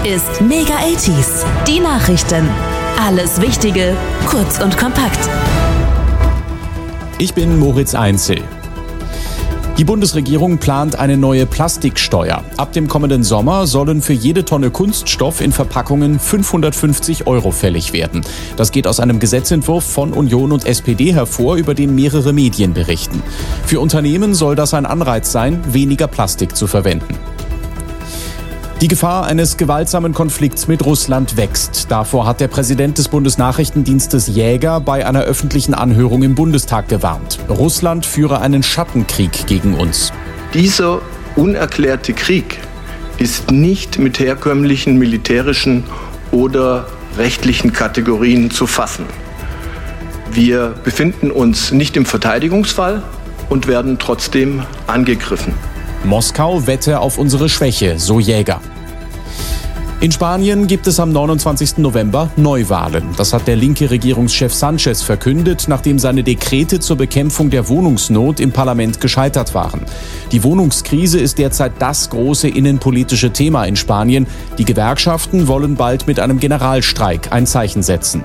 ist Mega 80s. Die Nachrichten. Alles Wichtige, kurz und kompakt. Ich bin Moritz Einzel. Die Bundesregierung plant eine neue Plastiksteuer. Ab dem kommenden Sommer sollen für jede Tonne Kunststoff in Verpackungen 550 € fällig werden. Das geht aus einem Gesetzentwurf von Union und SPD hervor, über den mehrere Medien berichten. Für Unternehmen soll das ein Anreiz sein, weniger Plastik zu verwenden. Die Gefahr eines gewaltsamen Konflikts mit Russland wächst. Davor hat der Präsident des Bundesnachrichtendienstes Jäger bei einer öffentlichen Anhörung im Bundestag gewarnt. Russland führe einen Schattenkrieg gegen uns. Dieser unerklärte Krieg ist nicht mit herkömmlichen militärischen oder rechtlichen Kategorien zu fassen. Wir befinden uns nicht im Verteidigungsfall und werden trotzdem angegriffen. Moskau wette auf unsere Schwäche, so Jäger. In Spanien gibt es am 29. November Neuwahlen. Das hat der linke Regierungschef Sánchez verkündet, nachdem seine Dekrete zur Bekämpfung der Wohnungsnot im Parlament gescheitert waren. Die Wohnungskrise ist derzeit das große innenpolitische Thema in Spanien. Die Gewerkschaften wollen bald mit einem Generalstreik ein Zeichen setzen.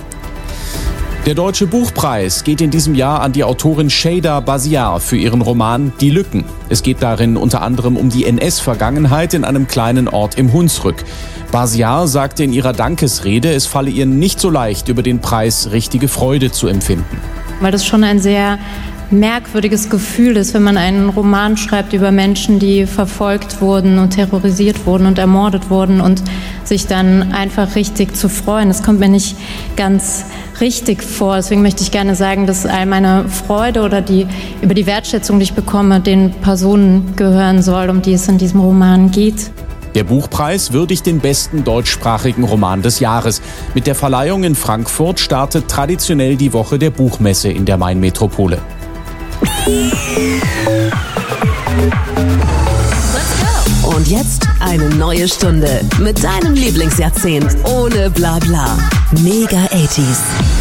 Der Deutsche Buchpreis geht in diesem Jahr an die Autorin Şeyda Basiar für ihren Roman Die Lücken. Es geht darin unter anderem um die NS-Vergangenheit in einem kleinen Ort im Hunsrück. Basiar sagte in ihrer Dankesrede, es falle ihr nicht so leicht, über den Preis richtige Freude zu empfinden. Weil das schon ein sehr merkwürdiges Gefühl ist, wenn man einen Roman schreibt über Menschen, die verfolgt wurden und terrorisiert wurden und ermordet wurden und sich dann einfach richtig zu freuen. Das kommt mir nicht ganz richtig vor. Deswegen möchte ich gerne sagen, dass all meine Freude oder über die Wertschätzung, die ich bekomme, den Personen gehören soll, um die es in diesem Roman geht. Der Buchpreis würdigt den besten deutschsprachigen Roman des Jahres. Mit der Verleihung in Frankfurt startet traditionell die Woche der Buchmesse in der Main-Metropole. Und jetzt eine neue Stunde mit deinem Lieblingsjahrzehnt ohne Blabla. Mega 80s.